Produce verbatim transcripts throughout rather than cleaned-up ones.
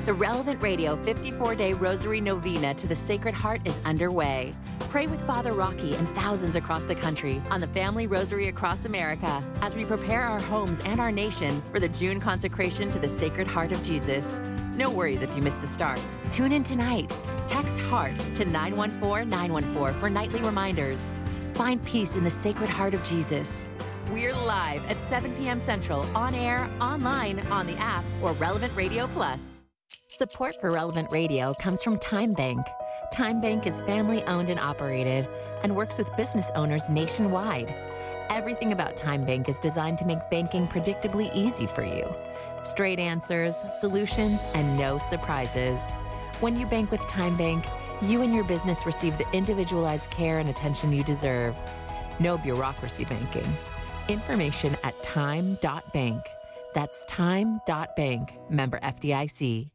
The Relevant Radio fifty-four day Rosary Novena to the Sacred Heart is underway. Pray with Father Rocky and thousands across the country on the Family Rosary across America as we prepare our homes and our nation for the June consecration to the Sacred Heart of Jesus. No worries if you miss the start. Tune in tonight. Text HEART to nine one four nine one four for nightly reminders. Find peace in the Sacred Heart of Jesus. We're live at seven p.m. Central, on air, online, on the app, or Relevant Radio Plus. Support for Relevant Radio comes from Time Bank. Time Bank is family-owned and operated and works with business owners nationwide. Everything about Time Bank is designed to make banking predictably easy for you. Straight answers, solutions, and no surprises. When you bank with Time Bank, you and your business receive the individualized care and attention you deserve. No bureaucracy banking. Information at time dot bank. That's time dot bank. Member F D I C.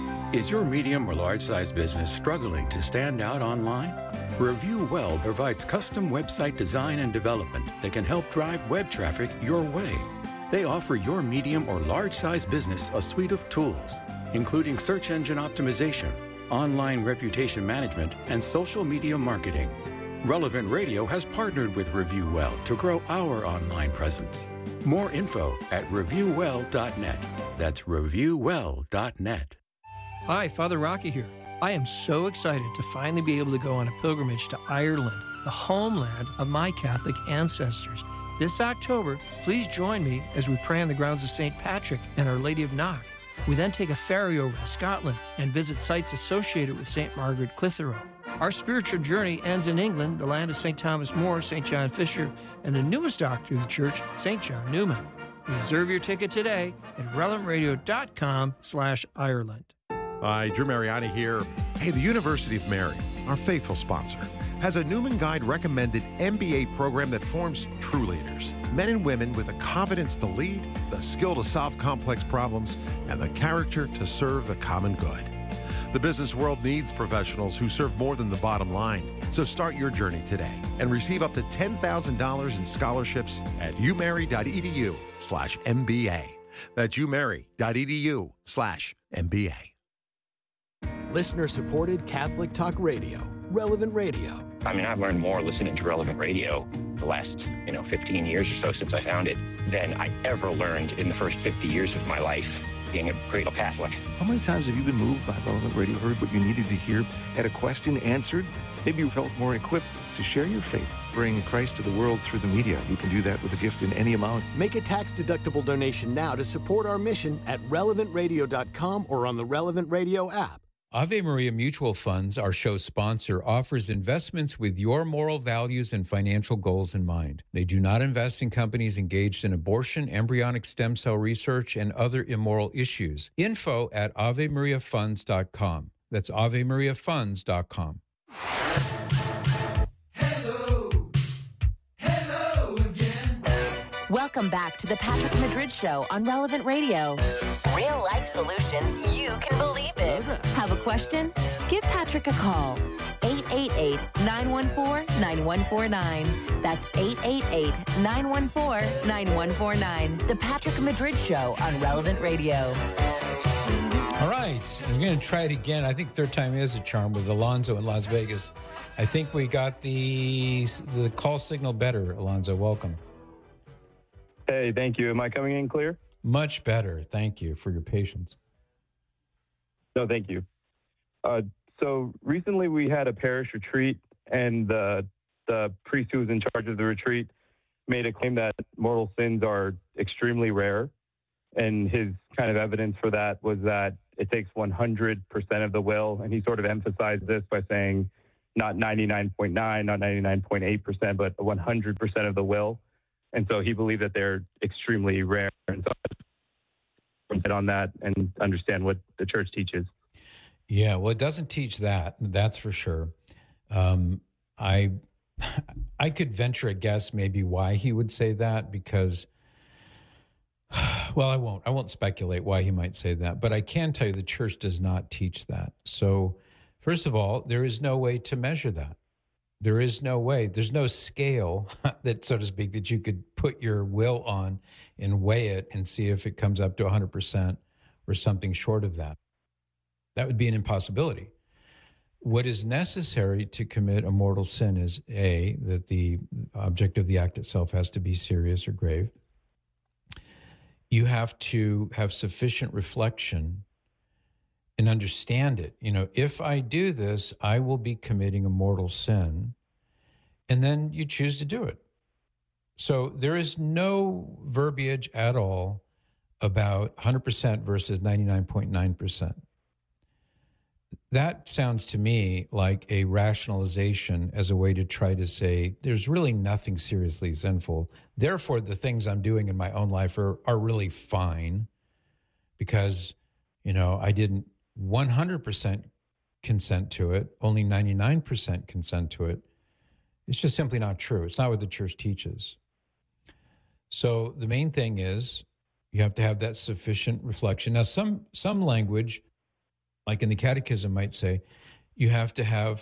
Is your medium or large-size business struggling to stand out online? Review Well provides custom website design and development that can help drive web traffic your way. They offer your medium or large-size business a suite of tools, including search engine optimization, online reputation management, and social media marketing. Relevant Radio has partnered with Review Well to grow our online presence. More info at review well dot net. That's review well dot net. Hi, Father Rocky here. I am so excited to finally be able to go on a pilgrimage to Ireland, the homeland of my Catholic ancestors. This October, please join me as we pray on the grounds of Saint Patrick and Our Lady of Knock. We then take a ferry over to Scotland and visit sites associated with Saint Margaret Clitheroe. Our spiritual journey ends in England, the land of Saint Thomas More, Saint John Fisher, and the newest doctor of the church, Saint John Newman. Reserve your ticket today at relevant radio dot com slash Ireland. Hi, Drew Mariani here. Hey, the University of Mary, our faithful sponsor, has a Newman Guide recommended M B A program that forms true leaders. Men and women with the confidence to lead, the skill to solve complex problems, and the character to serve the common good. The business world needs professionals who serve more than the bottom line. So start your journey today and receive up to ten thousand dollars in scholarships at umary.edu slash MBA. That's umary.edu slash MBA. Listener-supported Catholic Talk Radio, Relevant Radio. I mean, I've learned more listening to Relevant Radio the last, you know, fifteen years or so since I found it than I ever learned in the first fifty years of my life being a cradle Catholic. How many times have you been moved by Relevant Radio, heard what you needed to hear, had a question answered? Maybe you felt more equipped to share your faith, bring Christ to the world through the media. You can do that with a gift in any amount. Make a tax-deductible donation now to support our mission at relevant radio dot com or on the Relevant Radio app. Ave Maria Mutual Funds, our show sponsor, offers investments with your moral values and financial goals in mind. They do not invest in companies engaged in abortion, embryonic stem cell research, and other immoral issues. Info at ave maria funds dot com. That's ave maria funds dot com. Welcome back to the Patrick Madrid Show on Relevant Radio. Real life solutions you can believe in. Have a question? Give Patrick a call. eight eight eight, nine one four, nine one four nine. That's eight eight eight, nine one four, nine one four nine. The Patrick Madrid Show on Relevant Radio. All right, we're going to try it again. I think third time is a charm with Alonzo in Las Vegas. I think we got the the call signal better, Alonzo. Welcome. Hey, thank you. Am I coming in clear? Much better. Thank you for your patience. No, thank you. Uh, so recently we had a parish retreat, and the, the priest who was in charge of the retreat made a claim that mortal sins are extremely rare. And his kind of evidence for that was that it takes one hundred percent of the will. And he sort of emphasized this by saying not ninety-nine point nine, not ninety-nine point eight percent, but one hundred percent of the will. And so he believed that they're extremely rare. And so I get on that and understand what the church teaches. Yeah, well, it doesn't teach that. That's for sure. Um, I I could venture a guess maybe why he would say that because, well, I won't. I won't speculate why he might say that. But I can tell you the church does not teach that. So first of all, there is no way to measure that. There is no way. There's no scale that, so to speak, that you could put your will on and weigh it and see if it comes up to one hundred percent or something short of that. That would be an impossibility. What is necessary to commit a mortal sin is, A, that the object of the act itself has to be serious or grave. You have to have sufficient reflection and understand it. You know, if I do this, I will be committing a mortal sin. And then you choose to do it. So there is no verbiage at all about one hundred percent versus ninety-nine point nine percent. That sounds to me like a rationalization as a way to try to say there's really nothing seriously sinful. Therefore, the things I'm doing in my own life are, are really fine because, you know, I didn't one hundred percent consent to it, only ninety-nine percent consent to it. It's just simply not true. It's not what the church teaches. So the main thing is you have to have that sufficient reflection. Now, some some language, like in the Catechism, might say you have to have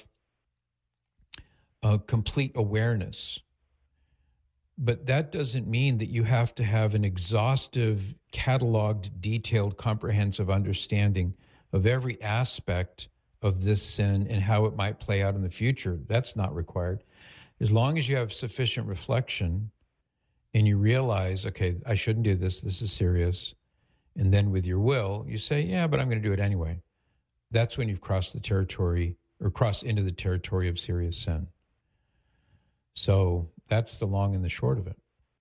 a complete awareness. But that doesn't mean that you have to have an exhaustive, cataloged, detailed, comprehensive understanding of every aspect of this sin and how it might play out in the future. That's not required. As long as you have sufficient reflection and you realize, okay, I shouldn't do this, this is serious, and then with your will, you say, yeah, but I'm going to do it anyway. That's when you've crossed the territory or crossed into the territory of serious sin. So that's the long and the short of it.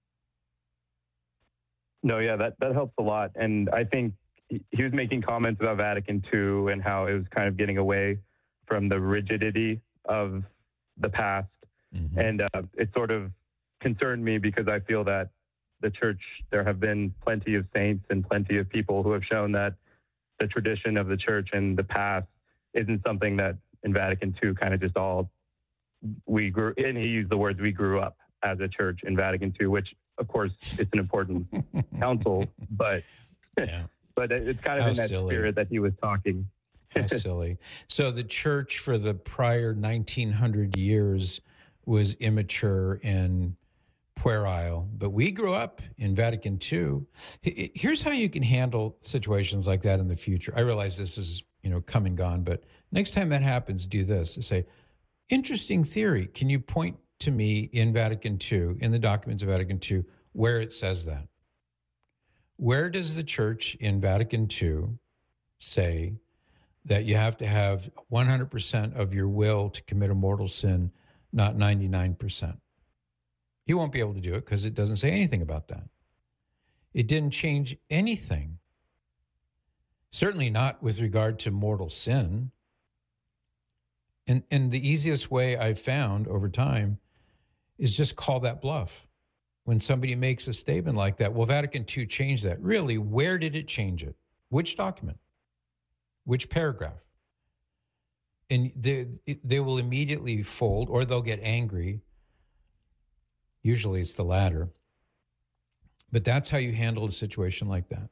No, yeah, that, that helps a lot. And I think he was making comments about Vatican two and how it was kind of getting away from the rigidity of the past. Mm-hmm. And uh, it sort of concerned me because I feel that the church, there have been plenty of saints and plenty of people who have shown that the tradition of the church and the past isn't something that in Vatican two kind of just all we grew, and he used the words, we grew up as a church in Vatican two, which of course it's an important council, but yeah. but it's kind of How in that silly. spirit that he was talking. How silly. So the church for the prior nineteen hundred years was immature and puerile, but we grew up in Vatican two. Here's how you can handle situations like that in the future. I realize this is, you know, come and gone, but next time that happens, do this. Say, interesting theory. Can you point to me in Vatican two, in the documents of Vatican two, where it says that? Where does the church in Vatican two say that you have to have one hundred percent of your will to commit a mortal sin, not ninety-nine percent? You won't be able to do it because it doesn't say anything about that. It didn't change anything. Certainly not with regard to mortal sin. And and the easiest way I've found over time is just call that bluff. When somebody makes a statement like that, well, Vatican two changed that. Really, where did it change it? Which document? Which paragraph? And they, they will immediately fold, or they'll get angry. Usually it's the latter. But that's how you handle a situation like that,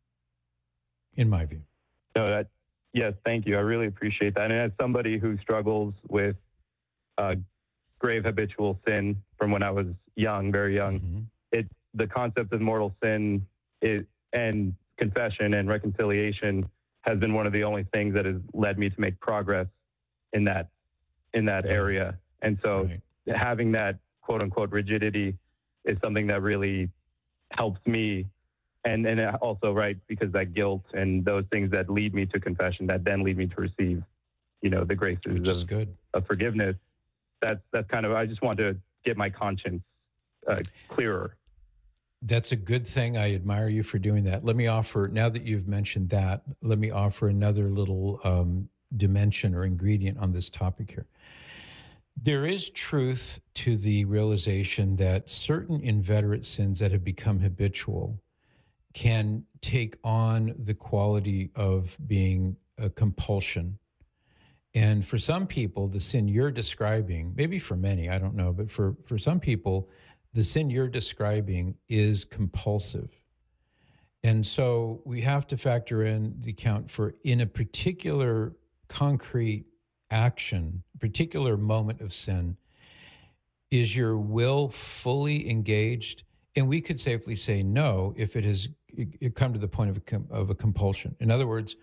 in my view. No, that, yes, thank you. I really appreciate that. And as somebody who struggles with uh, grave habitual sin from when I was young, very young, mm-hmm. it the concept of mortal sin is, and confession and reconciliation has been one of the only things that has led me to make progress in that in that right. area. And so right. having that quote unquote rigidity is something that really helps me. And and also, right, because that guilt and those things that lead me to confession, that then lead me to receive, you know, the graces Which is of, good. of forgiveness. That's, that's kind of, I just want to get my conscience uh, clearer. That's a good thing. I admire you for doing that. Let me offer, now that you've mentioned that, let me offer another little um, dimension or ingredient on this topic here. There is truth to the realization that certain inveterate sins that have become habitual can take on the quality of being a compulsion. And for some people, the sin you're describing, maybe for many, I don't know, but for, for some people, the sin you're describing is compulsive. And so we have to factor in the account for in a particular concrete action, particular moment of sin, is your will fully engaged? And we could safely say no if it has it come to the point of a, of a compulsion. In other words,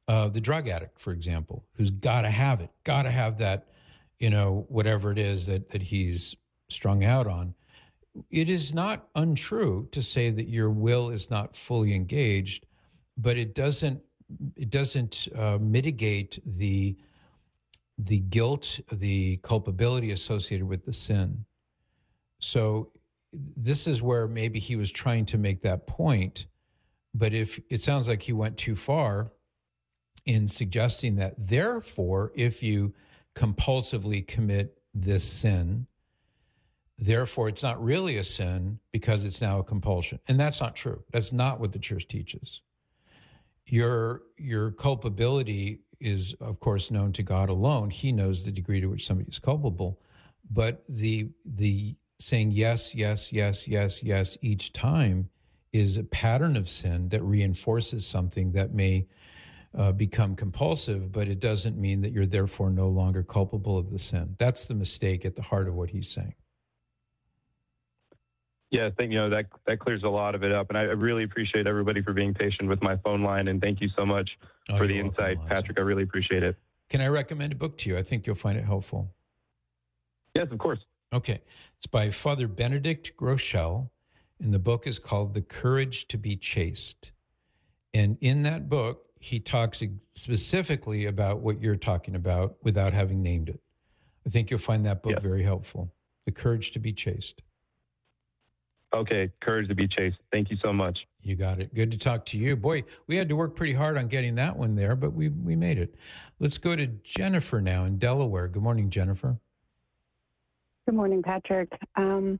Uh, the drug addict, for example, who's got to have it, got to have that, you know, whatever it is that, that he's strung out on. It is not untrue to say that your will is not fully engaged, but it doesn't it doesn't uh, mitigate the the guilt, the culpability associated with the sin. So this is where maybe he was trying to make that point, but if it sounds like he went too far in suggesting that, therefore, if you compulsively commit this sin, therefore it's not really a sin because it's now a compulsion. And that's not true. That's not what the church teaches. Your, your culpability is, of course, known to God alone. He knows the degree to which somebody is culpable. But the the saying yes, yes, yes, yes, yes each time is a pattern of sin that reinforces something that may uh, become compulsive, but it doesn't mean that you're therefore no longer culpable of the sin. That's the mistake at the heart of what he's saying. Yeah, I think, you know, that that clears a lot of it up. And I really appreciate everybody for being patient with my phone line. And thank you so much oh, for the insight, welcome, Patrick. I really appreciate it. Can I recommend a book to you? I think you'll find it helpful. Yes, of course. Okay. It's by Father Benedict Groeschel, and the book is called The Courage to be Chaste. And in that book, he talks specifically about what you're talking about without having named it. I think you'll find that book yes. very helpful. The Courage to be Chaste. Okay, Courage to be Chaste. Thank you so much. You got it. Good to talk to you. Boy, we had to work pretty hard on getting that one there, but we we made it. Let's go to Jennifer now in Delaware. Good morning, Jennifer. Good morning, Patrick. Um,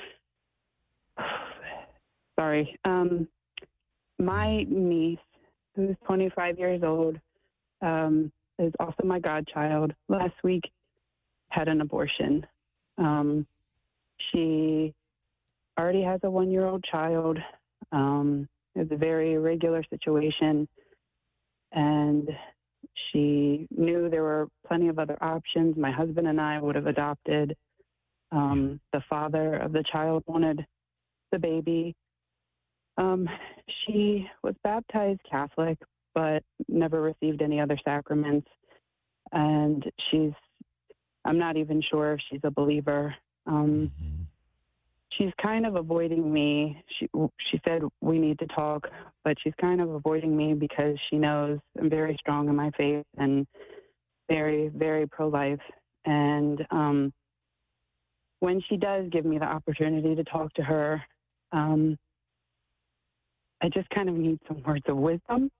sorry. Um, my niece, who's twenty-five years old, um, is also my godchild. Last week had an abortion. Um, she already has a one-year-old child. Um, it's a very irregular situation, and she knew there were plenty of other options. My husband and I would have adopted. Um, the father of the child wanted the baby. Um, she was baptized Catholic, but never received any other sacraments. And she's, I'm not even sure if she's a believer. Um, mm-hmm. She's kind of avoiding me. She, she said we need to talk, but she's kind of avoiding me because she knows I'm very strong in my faith and very, very pro-life. And um, when she does give me the opportunity to talk to her, um, I just kind of need some words of wisdom.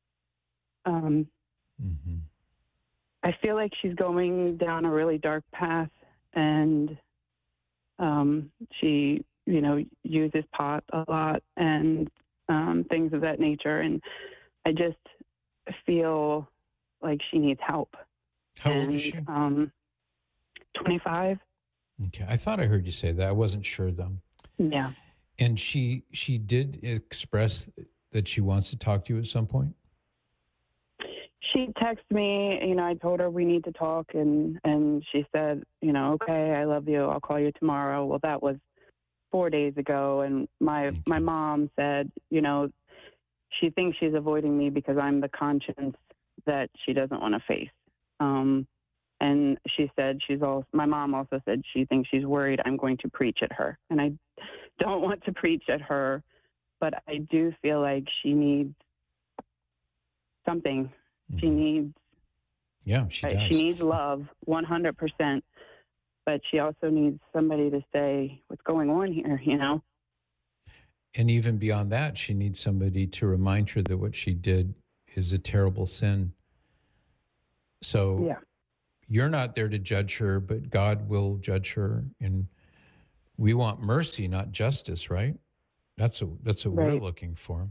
Um, mm-hmm. I feel like she's going down a really dark path, and um, she, you know, uses pot a lot and um, things of that nature. And I just feel like she needs help. How and, old is she? Um, twenty-five. Okay. I thought I heard you say that. I wasn't sure, though. Yeah. And she she did express that she wants to talk to you at some point? She texted me, you know, I told her we need to talk, and, and she said, you know, okay, I love you. I'll call you tomorrow. Well, that was four days ago. And my, okay. my mom said, you know, she thinks she's avoiding me because I'm the conscience that she doesn't want to face. Um, and she said she's also, my mom also said she thinks she's worried I'm going to preach at her. And I don't want to preach at her, but I do feel like she needs something. She needs, yeah, she does. She needs love, one hundred percent. But she also needs somebody to say what's going on here, you know? And even beyond that, she needs somebody to remind her that what she did is a terrible sin. So yeah. You're not there to judge her, but God will judge her. And we want mercy, not justice, right? That's, a, that's what right. we're looking for.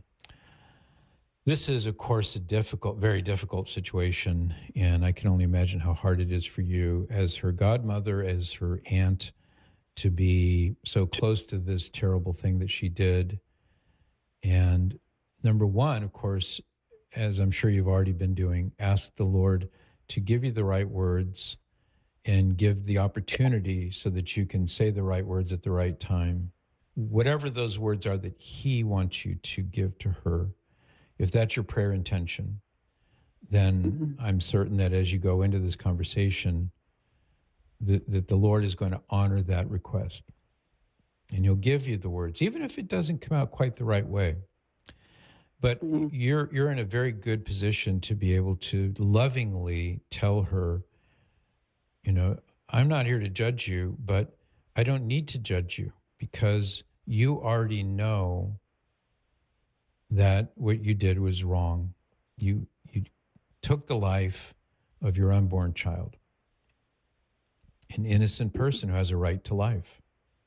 This is, of course, a difficult, very difficult situation, and I can only imagine how hard it is for you as her godmother, as her aunt, to be so close to this terrible thing that she did. And number one, of course, as I'm sure you've already been doing, ask the Lord to give you the right words and give the opportunity so that you can say the right words at the right time. Whatever those words are that he wants you to give to her. If that's your prayer intention, then Mm-hmm. I'm certain that as you go into this conversation, that, that the Lord is going to honor that request. And he'll give you the words, even if it doesn't come out quite the right way. But mm-hmm. you're you're in a very good position to be able to lovingly tell her, you know, I'm not here to judge you, but I don't need to judge you because you already know that what you did was wrong. You you took the life of your unborn child, an innocent person who has a right to life.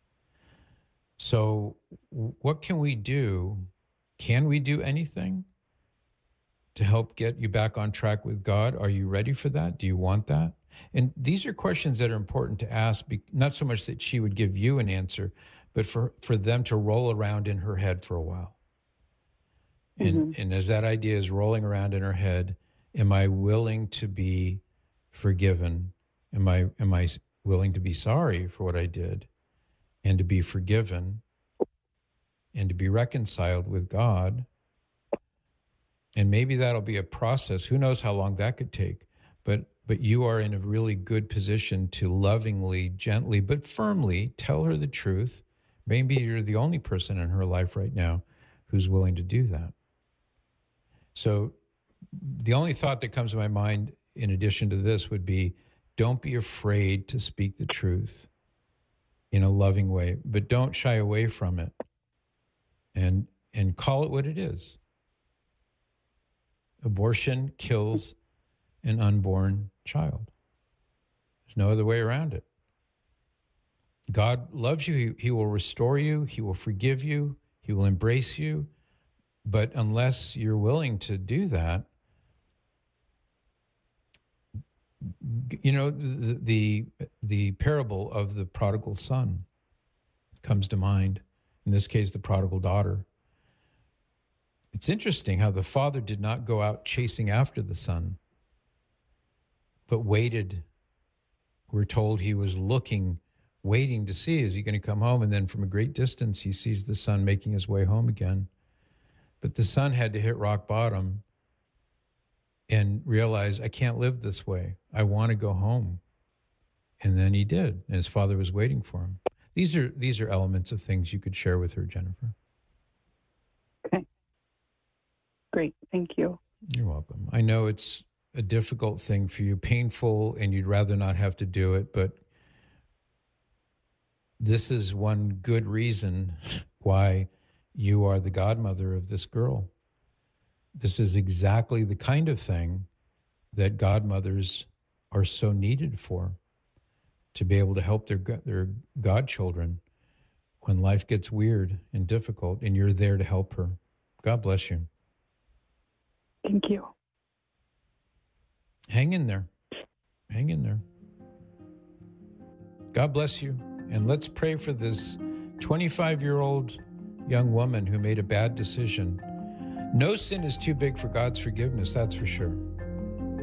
So what can we do? Can we do anything to help get you back on track with God? Are you ready for that? Do you want that? And these are questions that are important to ask, not so much that she would give you an answer, but for, for them to roll around in her head for a while. And, mm-hmm. and as that idea is rolling around in her head, am I willing to be forgiven? Am I, am I willing to be sorry for what I did and to be forgiven and to be reconciled with God? And maybe that'll be a process. Who knows how long that could take? But but you are in a really good position to lovingly, gently, but firmly tell her the truth. Maybe you're the only person in her life right now who's willing to do that. So the only thought that comes to my mind in addition to this would be, don't be afraid to speak the truth in a loving way, but don't shy away from it and and call it what it is. Abortion kills an unborn child. There's no other way around it. God loves you. He, he will restore you. He will forgive you. He will embrace you. But unless you're willing to do that, you know, the, the, the parable of the prodigal son comes to mind. In this case, the prodigal daughter. It's interesting how the father did not go out chasing after the son, but waited. We're told he was looking, waiting to see, is he going to come home? And then from a great distance, he sees the son making his way home again. But the son had to hit rock bottom and realize, I can't live this way. I want to go home. And then he did, and his father was waiting for him. These are these are elements of things you could share with her, Jennifer. Okay. Great. Thank you. You're welcome. I know it's a difficult thing for you, painful, and you'd rather not have to do it, but this is one good reason why you are the godmother of this girl. This is exactly the kind of thing that godmothers are so needed for, to be able to help their their godchildren when life gets weird and difficult, and you're there to help her. God bless you. Thank you. Hang in there. Hang in there. God bless you. And let's pray for this twenty-five-year-old young woman who made a bad decision. No sin is too big for God's forgiveness, that's for sure.